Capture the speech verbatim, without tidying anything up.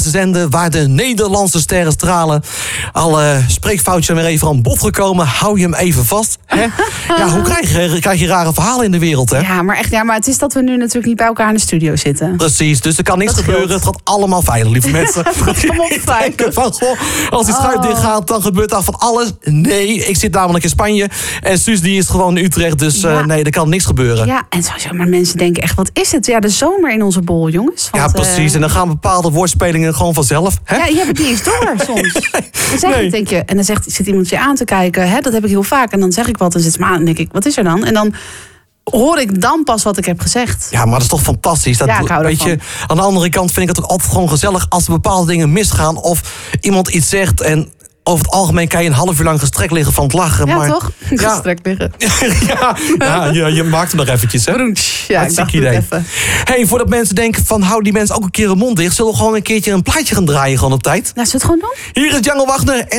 zender waar de Nederlandse sterren stralen. Al uh, spreekfoutje weer even aan bod gekomen. Hou je hem even vast. Hè? Ja, hoe krijg je, krijg je rare verhalen in de wereld, hè? Ja, maar echt, ja, maar het is dat we nu natuurlijk niet bij elkaar in de studio zitten. Precies, dus er kan niks dat gebeuren. scheelt. Het gaat allemaal veilig, lieve mensen. Het gaat allemaal veilig. Van, goh, als die schuit Oh. dicht gaat, dan gebeurt daar van alles. Nee, ik zit namelijk in Spanje. En Suus die is gewoon in Utrecht. Dus uh, Ja. nee, er kan niks gebeuren. Ja, en sowieso, maar mensen denken echt, wat is het? Ja, de zomer in onze bol, jongens. Want, Ja, precies. uh, En dan gaan bepaalde woordspelingen gewoon vanzelf. Hè? Ja, je hebt het niet eens door soms. Dan zeg Nee. je, denk je, en dan zegt, zit iemand je aan te kijken. Hè, dat heb ik heel vaak. En dan zeg ik wat en zit ze me aan en denk ik, wat is er dan? En dan hoor ik dan pas wat ik heb gezegd. Ja, maar dat is toch fantastisch. Dat, Ja, ik hou weet ervan. je, aan de andere kant vind ik het ook altijd gewoon gezellig als er bepaalde dingen misgaan. Of iemand iets zegt en over het algemeen kan je een half uur lang gestrekt liggen van het lachen. Ja, maar, toch? Ja, Gestrekt liggen. ja, ja je, je maakt hem nog eventjes, hè? Broentsch. Ja, ik Hartstikke dacht, doe idee. het even. Hey, voordat mensen denken van hou die mensen ook een keer hun mond dicht, zullen we gewoon een keertje een plaatje gaan draaien gewoon op tijd. Nou, zullen we het gewoon doen? Hier is Django Wagner en